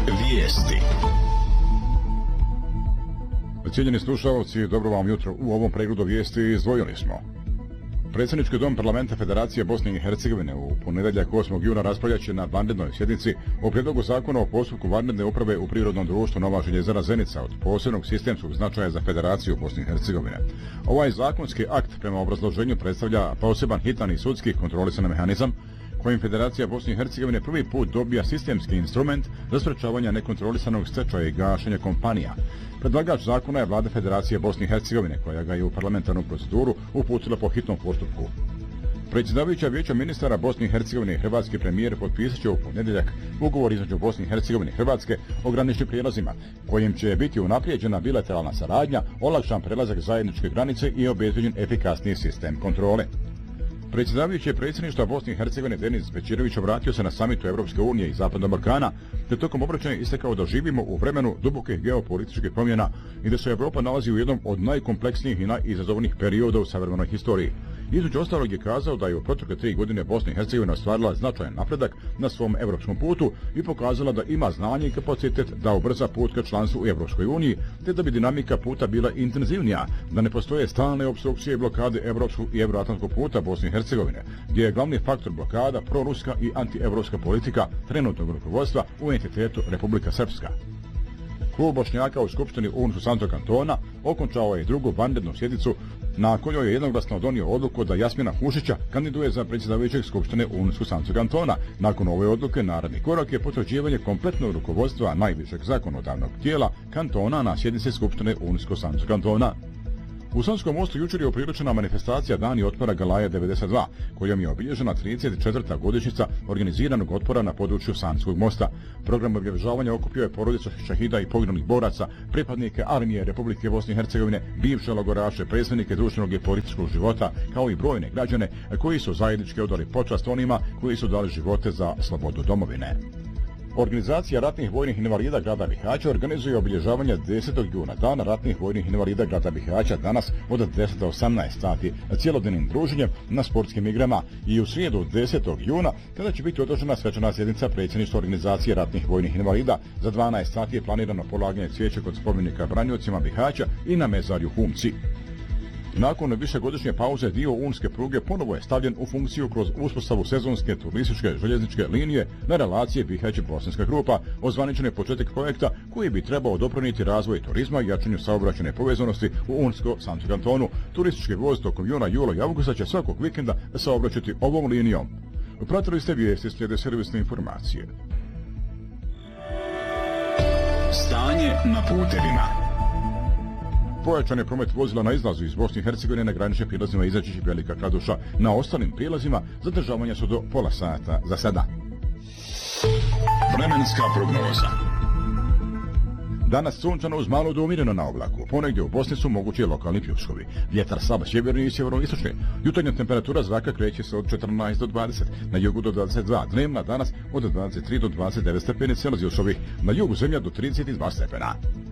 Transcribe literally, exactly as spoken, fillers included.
Vijesti. Cijenjeni slušalci, dobro vam jutro. U ovom pregledu vijesti izdvojili smo. Predsjednički dom Parlamenta Federacije Bosne i Hercegovine u ponedjeljak osmog juna raspravljat će na vanrednoj sjednici o prijedlogu zakona o postupku vanredne uprave u prirodnom društvu Nova Željezara Zenica od posebnog sistemskog značaja za Federaciju Bosne i Hercegovine. Ovaj zakonski akt prema obrazloženju predstavlja poseban hitan i sudski kontrolisan mehanizam kojim Federacija Bosne i Hercegovine prvi put dobija sistemski instrument za sprečavanje nekontrolisanog stečaja i gašenja kompanija. Predlagač zakona je Vlada Federacije Bosne i Hercegovine, koja ga je u parlamentarnu proceduru uputila po hitnom postupku. Predsjedavajuća Vijeća ministara Bosne i Hercegovine i hrvatski premijer potpisat će u ponedjeljak ugovor između Bosne i Hercegovine i Hrvatske o graničnim prijelazima, kojim će biti unaprijeđena bilateralna saradnja, olakšan prelazak zajedničke granice i obezbeđen efikasniji sistem kontrole. Predsjedavajući predsjedništva Bosne i Hercegovine Denis Bećirović obratio se na samitu Evropske unije i Zapadnog Balkana, te tokom obraćanja istakao da živimo u vremenu dubokih geopolitičkih promjena i da se Evropa nalazi u jednom od najkompleksnijih i najizazovnijih perioda u savremenoj historiji. Između ostalog je kazao da je u protekle tri godine Bosna i Hercegovina ostvarila značajan napredak na svom evropskom putu i pokazala da ima znanje i kapacitet da ubrza put ka članstvu u Evropskoj uniji, te da bi dinamika puta bila intenzivnija, da ne postoje stalne opstrukcije i blokade evropskog i euroatlantskog puta Bosne i Hercegovine, gdje je glavni faktor blokada proruska i antievropska politika trenutnog rukovodstva u entitetu Republika Srpska. Klub Bošnjaka u Skupštini U N S-u Santo Kantona okončao je drugu vanrednu sjednicu na kojoj je jednoglasno donio odluku da Jasmina Hušića kandiduje za predsjedavajućeg Skupštine U N S-u Santo Kantona. Nakon ove odluke naredni korak je potvrđivanje kompletnog rukovodstva najvišeg zakonodavnog tijela kantona na sjednici Skupštine U N S-u Santo Kantona. U Sanskom Mostu jučer je opriličena manifestacija Dani otpora Galaja devedeset dva, kojom je obilježena trideset četvrta godišnjica organiziranog otpora na području Sanskog mosta. Program obilježavanja okupio je porodicu šahida i poginulih boraca, pripadnike armije Republike Bosne i Hercegovine, bivše logoraše, predstavnike društvenog i političkog života, kao i brojne građane koji su zajednički odali počast onima koji su dali živote za slobodu domovine. Organizacija ratnih vojnih invalida grada Bihaća organizuje obilježavanje desetog juna, dana ratnih vojnih invalida grada Bihaća, danas od deset do osamnaest sati cijelodnevnim druženjem na sportskim igrama, i u srijedu desetog juna kada će biti održana svečana sjednica predsjedništva organizacije ratnih vojnih invalida. Za dvanaest sati je planirano polaganje cvijeća kod spomenika braniteljima Bihaća i na mezarju Humci. Nakon višegodišnje pauze dio unske pruge ponovo je stavljen u funkciju kroz uspostavu sezonske turističke željezničke linije na relacije Bihać-Bosanska grupa, ozvaničen je početak projekta koji bi trebao doprinijeti razvoj turizma i jačanju saobraćajne povezanosti u Unsko-Santo Kantonu. Turistički voz tokom juna, jula i avgusta će svakog vikenda saobraćati ovom linijom. Pratili ste vijesti, slijede servisne informacije. Stanje na putevima. Pojačan je promet vozila na izlazu iz Bosne i Hercegovine na graničnim prijelazima Izačić i Velika Kladuša. Na ostalim prijelazima zadržavanja su do pola sata za sada. Vremenska prognoza. Danas sunčano uz malo do umireno na oblaku. Ponegdje u Bosni su mogući lokalni pljuskovi. Vjetar slab sjeverni i sjeveroistočni. Jutarnja temperatura zraka kreće se od četrnaest do dvadeset, na jugu do dvadeset dva, dnevna danas od dvadeset tri do dvadeset devet stepeni Celzijusovih, na jugu zemlja do trideset dva stepena.